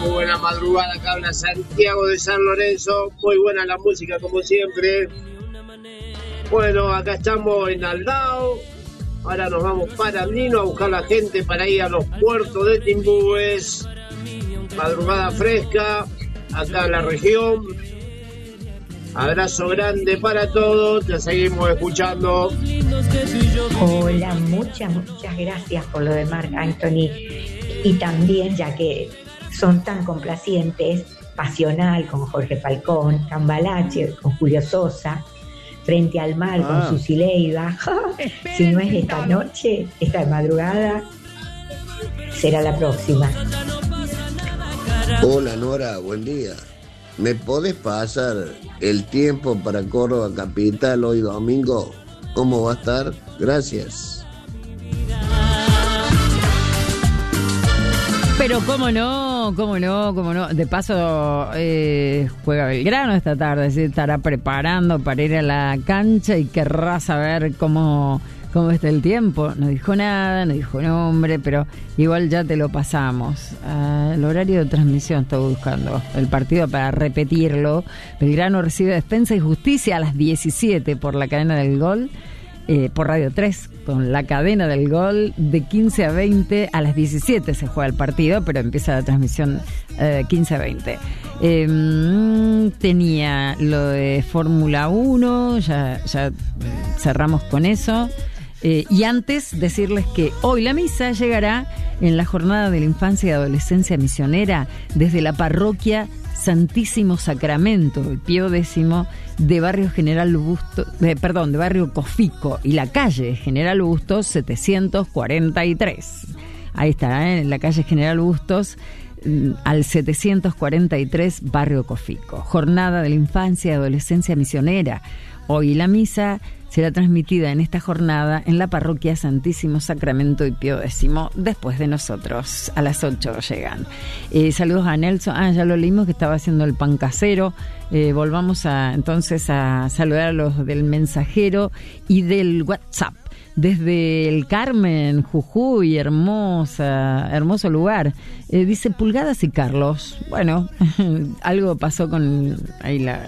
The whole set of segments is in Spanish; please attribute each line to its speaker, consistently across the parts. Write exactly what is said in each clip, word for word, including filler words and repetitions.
Speaker 1: muy buena madrugada, acá habla Santiago de San Lorenzo, muy buena la música como siempre. Bueno, acá estamos en Aldao, ahora nos vamos para Lino a buscar la gente para ir a los puertos de Timbúes, madrugada fresca, acá en la región. Abrazo grande para todos, te seguimos escuchando.
Speaker 2: Hola, muchas, muchas gracias por lo de Marc Anthony. Y también, ya que son tan complacientes, Pasional con Jorge Falcón, Cambalache con Julio Sosa, Frente al Mar ah. con Susi Leiva. Si no es esta noche, esta madrugada, será la próxima.
Speaker 3: Hola Nora, buen día. ¿Me podés pasar el tiempo para Córdoba Capital hoy domingo? ¿Cómo va a estar? Gracias.
Speaker 4: Pero cómo no, cómo no, cómo no. De paso, eh, juega Belgrano esta tarde, se estará preparando para ir a la cancha y querrá saber cómo, cómo está el tiempo. No dijo nada, no dijo nombre, pero igual ya te lo pasamos. Uh, el horario de transmisión estoy buscando, el partido para repetirlo. Belgrano recibe Defensa y Justicia a las diecisiete por la cadena del Gol. Eh, por Radio tres, con la cadena del Gol, de quince a veinte, a las diecisiete se juega el partido, pero empieza la transmisión eh, quince a veinte. Eh, tenía lo de Fórmula uno, ya, ya cerramos con eso. Eh, y antes decirles que hoy la misa llegará en la jornada de la infancia y adolescencia misionera desde la parroquia Santísimo Sacramento, el Pío Décimo, de Barrio General Bustos, eh, perdón, de Barrio Cofico y la calle General Bustos setecientos cuarenta y tres. Ahí está, ¿eh? En la calle General Bustos al setecientos cuarenta y tres, Barrio Cofico. Jornada de la infancia y adolescencia misionera. Hoy la misa será transmitida en esta jornada en la parroquia Santísimo Sacramento y Pío Décimo, después de nosotros. A las ocho llegan. Eh, saludos a Nelson. Ah, ya lo leímos que estaba haciendo el pan casero. Eh, volvamos a entonces a saludar a los del mensajero y del WhatsApp. Desde el Carmen, Jujuy, hermosa, hermoso lugar. Eh, dice Pulgadas y Carlos. Bueno, algo pasó con ahí la...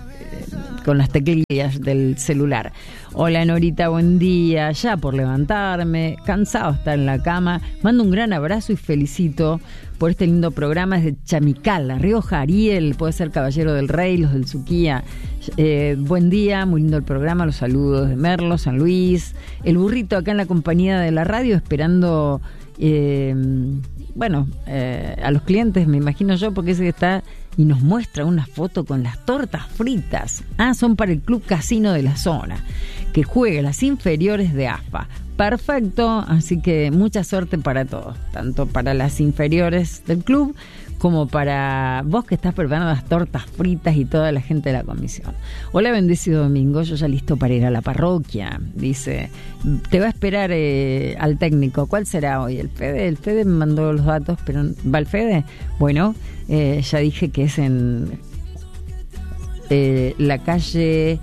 Speaker 4: con las teclillas del celular. Hola Norita, buen día, ya por levantarme, cansado de estar en la cama, mando un gran abrazo y felicito por este lindo programa desde Chamical, La Rioja. Ariel, puede ser Caballero del Rey, los del Suquía. Eh, buen día, muy lindo el programa, los saludos de Merlo, San Luis, el burrito acá en la compañía de la radio esperando eh, bueno, eh, a los clientes, me imagino yo, porque ese que está y nos muestra una foto con las tortas fritas. Ah, son para el Club Casino de la zona, que juega las inferiores de A F A. Perfecto, así que mucha suerte para todos, tanto para las inferiores del club como para vos que estás preparando las tortas fritas y toda la gente de la comisión. Hola, bendecido domingo, yo ya listo para ir a la parroquia. Dice, te va a esperar eh, al técnico. ¿Cuál será hoy? ¿El Fede? El Fede me mandó los datos, pero ¿va el Fede? Bueno, eh, ya dije que es en eh, la calle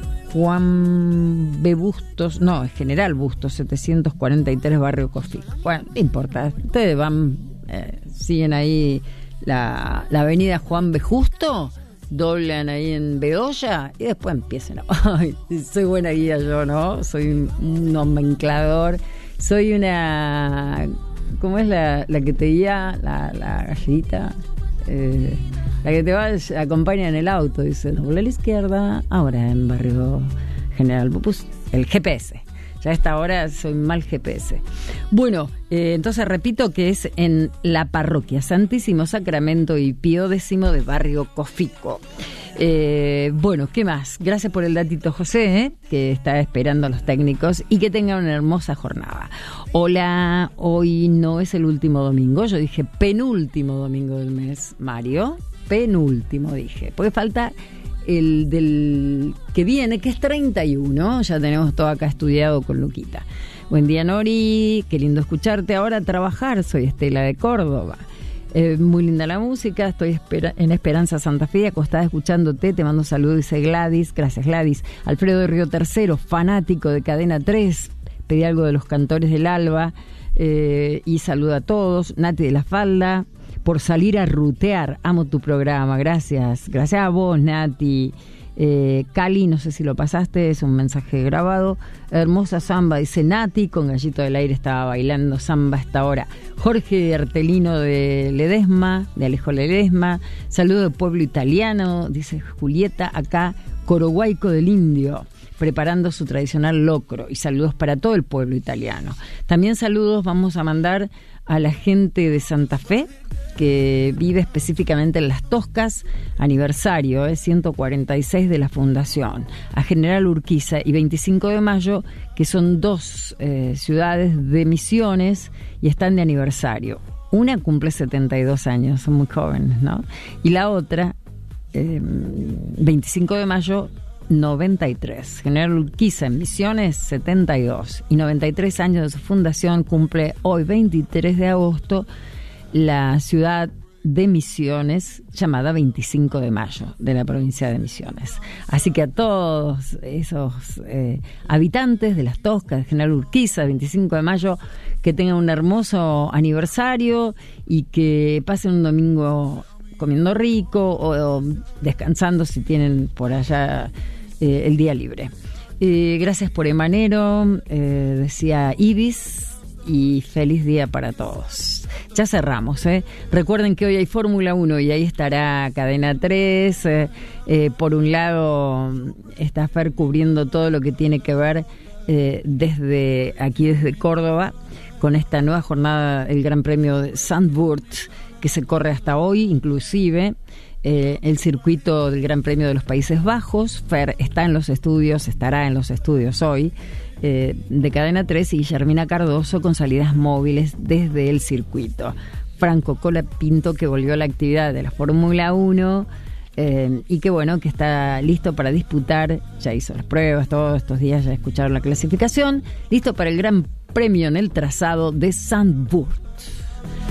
Speaker 4: Juan B. Bustos, no, es General Bustos, setecientos cuarenta y tres, Barrio Cofico. Bueno, no importa, ustedes van, eh, siguen ahí la, la avenida Juan B. Justo, doblan ahí en Bedoya y después empiezan. Ay, soy buena guía yo, ¿no? Soy un nomenclador, soy una... ¿Cómo es la, la que te guía? La, la galletita... Eh, la que te va, acompaña en el auto, dice, doble a la izquierda, ahora en Barrio General Pupus, el G P S. Ya a esta hora soy mal G P S. Bueno, eh, entonces repito que es en la parroquia Santísimo Sacramento y Pío Décimo de Barrio Cofico. Eh, bueno, ¿qué más? Gracias por el datito, José, ¿eh? Que está esperando a los técnicos, y que tengan una hermosa jornada. Hola, hoy no es el último domingo, yo dije penúltimo domingo del mes, Mario, penúltimo dije, porque falta el del que viene, que es treinta y uno, ya tenemos todo acá estudiado con Luquita. Buen día, Nori, qué lindo escucharte ahora a trabajar, soy Estela de Córdoba. Eh, muy linda la música, estoy espera- en Esperanza Santa Fe, acostada escuchándote, te mando saludos, dice Gladys, gracias Gladys. Alfredo de Río Tercero, fanático de Cadena tres, pedí algo de los Cantores del Alba, eh, y saluda a todos. Nati de la Falda, por salir a rutear. Amo tu programa, gracias. Gracias a vos, Nati. Eh, Cali, no sé si lo pasaste, es un mensaje grabado. Hermosa samba, dice Nati, con Gallito del Aire estaba bailando samba a esta hora. Jorge Artelino de Ledesma, de Alejo Ledesma. Saludo del pueblo italiano, dice Julieta, acá Coroguayco del Indio, preparando su tradicional locro. Y saludos para todo el pueblo italiano. También saludos vamos a mandar a la gente de Santa Fe, que vive específicamente en Las Toscas, aniversario, eh, ciento cuarenta y seis de la fundación, a General Urquiza y veinticinco de mayo, que son dos eh, ciudades de Misiones y están de aniversario. Una cumple setenta y dos años, son muy jóvenes, ¿no? Y la otra, eh, veinticinco de mayo, noventa y tres. General Urquiza en Misiones, setenta y dos. Y noventa y tres años de su fundación cumple hoy, veintitrés de agosto, la ciudad de Misiones, llamada veinticinco de mayo, de la provincia de Misiones. Así que a todos esos eh, habitantes de Las Toscas, de General Urquiza, veinticinco de mayo, que tengan un hermoso aniversario y que pasen un domingo comiendo rico o, o descansando si tienen por allá eh, el día libre. Eh, gracias por Emanero, eh, decía Ibis, y feliz día para todos. Ya cerramos, ¿eh? Recuerden que hoy hay Fórmula uno y ahí estará Cadena tres. Eh, eh, por un lado está Fer cubriendo todo lo que tiene que ver eh, desde aquí, desde Córdoba, con esta nueva jornada, el Gran Premio de Zandvoort, que se corre hasta hoy, inclusive eh, el circuito del Gran Premio de los Países Bajos. Fer está en los estudios, estará en los estudios hoy, eh, de Cadena tres, y Guillermina Cardoso con salidas móviles desde el circuito. Franco Colapinto, que volvió a la actividad de la Fórmula uno, eh, y que bueno, que está listo para disputar, ya hizo las pruebas todos estos días, ya escucharon la clasificación, listo para el Gran Premio en el trazado de Zandvoort.